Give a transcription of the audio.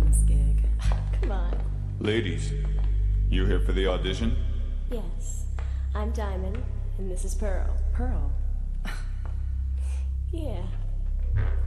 Tom's gig. Come on. Ladies, you here for the audition? Yes. I'm Diamond, and this is Pearl. Pearl. Yeah.